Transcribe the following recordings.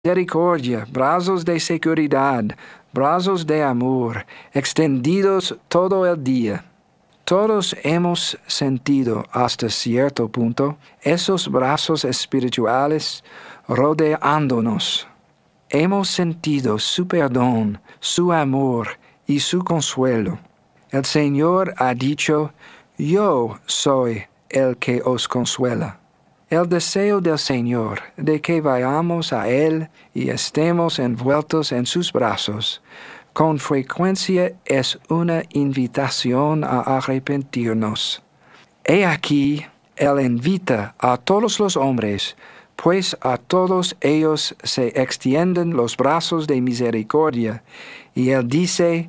misericordia, brazos de seguridad, brazos de amor, extendidos todo el día. Todos hemos sentido hasta cierto punto esos brazos espirituales rodeándonos. Hemos sentido su perdón, su amor y su consuelo. El Señor ha dicho, yo soy el que os consuela. El deseo del Señor de que vayamos a Él y estemos envueltos en sus brazos, con frecuencia es una invitación a arrepentirnos. He aquí, Él invita a todos los hombres, pues a todos ellos se extienden los brazos de misericordia, y Él dice,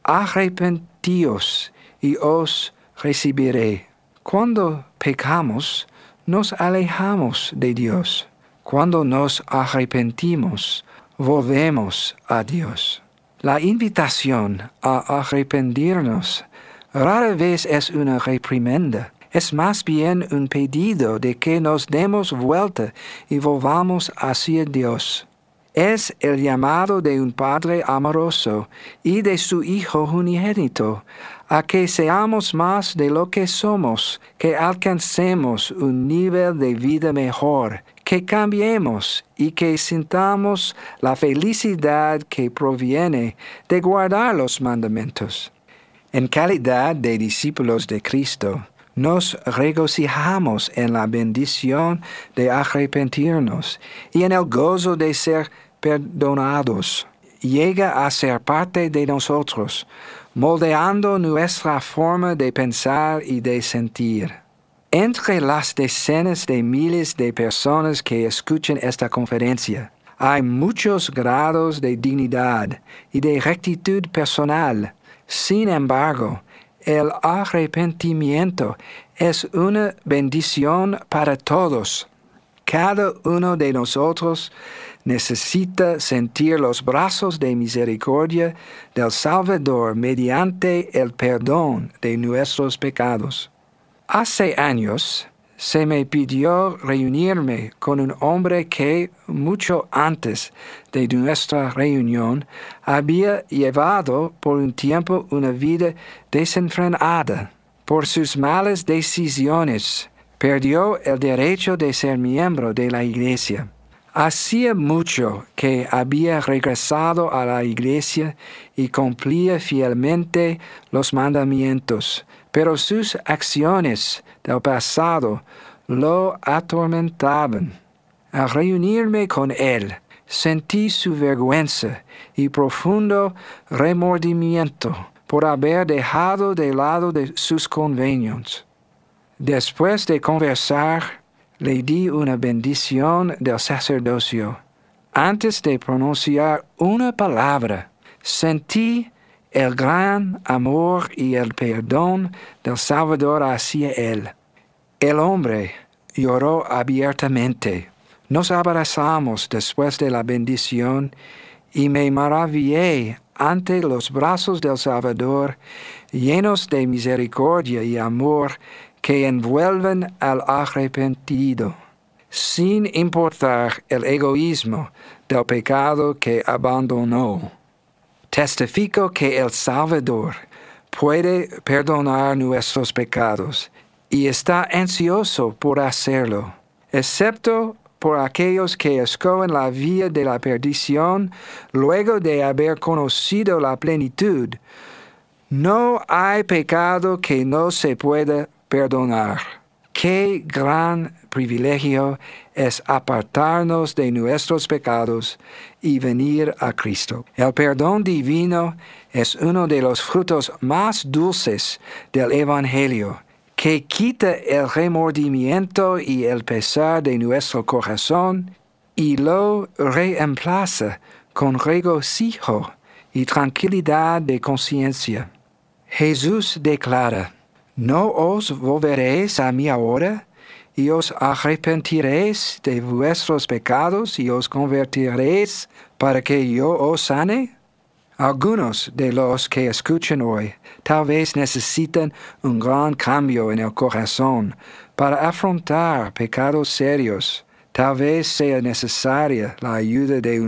arrepentíos y os recibiré. Cuando pecamos, nos alejamos de Dios. Cuando nos arrepentimos, volvemos a Dios. La invitación a arrepentirnos rara vez es una reprimenda. Es más bien un pedido de que nos demos vuelta y volvamos hacia Dios. Es el llamado de un Padre amoroso y de su Hijo unigénito a que seamos más de lo que somos, que alcancemos un nivel de vida mejor, que cambiemos y que sintamos la felicidad que proviene de guardar los mandamientos. En calidad de discípulos de Cristo, nos regocijamos en la bendición de arrepentirnos y en el gozo de ser perdonados. Llega a ser parte de nosotros, moldeando nuestra forma de pensar y de sentir. Entre las decenas de miles de personas que escuchan esta conferencia, hay muchos grados de dignidad y de rectitud personal. Sin embargo, el arrepentimiento es una bendición para todos. Cada uno de nosotros necesita sentir los brazos de misericordia del Salvador mediante el perdón de nuestros pecados. Hace años se me pidió reunirme con un hombre que, mucho antes de nuestra reunión, había llevado por un tiempo una vida desenfrenada. Por sus malas decisiones, perdió el derecho de ser miembro de la iglesia. Hacía mucho que había regresado a la iglesia y cumplía fielmente los mandamientos, pero sus acciones del pasado lo atormentaban. Al reunirme con él, sentí su vergüenza y profundo remordimiento por haber dejado de lado de sus convenios. Después de conversar, le di una bendición del sacerdocio. Antes de pronunciar una palabra, sentí el gran amor y el perdón del Salvador hacia él. El hombre lloró abiertamente. Nos abrazamos después de la bendición y me maravillé ante los brazos del Salvador, llenos de misericordia y amor que envuelven al arrepentido, sin importar el egoísmo del pecado que abandonó. Testifico que el Salvador puede perdonar nuestros pecados y está ansioso por hacerlo, excepto por aquellos que escogen la vía de la perdición luego de haber conocido la plenitud. No hay pecado que no se pueda perdonar. Qué gran privilegio es apartarnos de nuestros pecados y venir a Cristo. El perdón divino es uno de los frutos más dulces del Evangelio, que quita el remordimiento y el pesar de nuestro corazón y lo reemplaza con regocijo y tranquilidad de conciencia. Jesús declara, ¿no os volveréis a mí ahora? ¿Y os arrepentiréis de vuestros pecados y os convertiréis para que yo os sane? Algunos de los que escuchan hoy tal vez necesitan un gran cambio en el corazón para afrontar pecados serios, Tal vez sea necesaria la ayuda de